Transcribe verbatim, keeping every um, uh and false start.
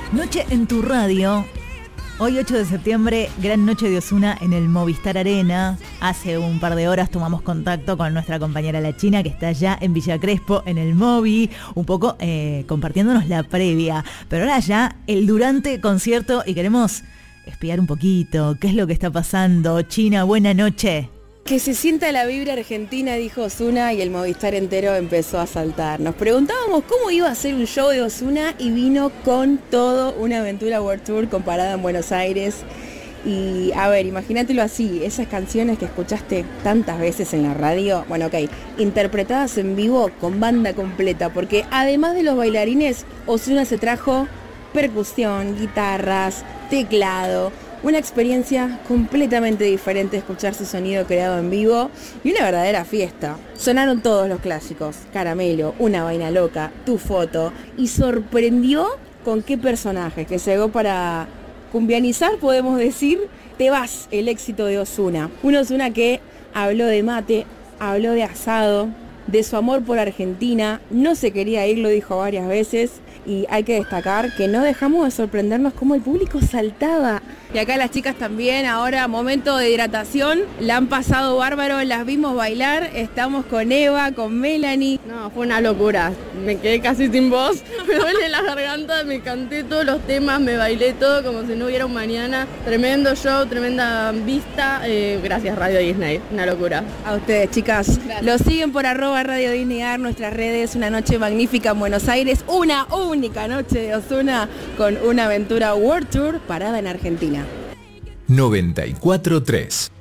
Noche en tu radio. Hoy ocho de septiembre, gran noche de Ozuna en el Movistar Arena. Hace un par de horas tomamos contacto con nuestra compañera La China, que está allá en Villa Crespo, en el Movi, un poco eh, compartiéndonos la previa. Pero ahora ya el durante concierto y queremos espiar un poquito qué es lo que está pasando. China, buena noche. Que se sienta la vibra argentina, dijo Ozuna, y el Movistar entero empezó a saltar. Nos preguntábamos cómo iba a ser un show de Ozuna y vino con todo, una aventura World Tour comparada en Buenos Aires. Y a ver, imagínatelo así, esas canciones que escuchaste tantas veces en la radio, bueno, ok, interpretadas en vivo con banda completa, porque además de los bailarines, Ozuna se trajo percusión, guitarras, teclado. Una experiencia completamente diferente escuchar su sonido creado en vivo y una verdadera fiesta. Sonaron todos los clásicos, Caramelo, Una Vaina Loca, Tu Foto, y sorprendió con qué personaje que llegó para cumbianizar, podemos decir, Te Vas, el éxito de Ozuna. Un Ozuna que habló de mate, habló de asado, de su amor por Argentina, no se quería ir, lo dijo varias veces. Y hay que destacar que no dejamos de sorprendernos cómo el público saltaba. Y acá las chicas también, ahora momento de hidratación, la han pasado bárbaro, las vimos bailar, estamos con Eva, con Melanie. No, fue una locura, me quedé casi sin voz, me duele la garganta, me canté todos los temas, me bailé todo como si no hubiera un mañana. Tremendo show, tremenda vista, eh, gracias Radio Disney, una locura. A ustedes, chicas. Gracias. Los siguen por arroba Radio Disney, nuestras redes, una noche magnífica en Buenos Aires, una única noche de Ozuna con una aventura World Tour parada en Argentina. noventa y cuatro punto tres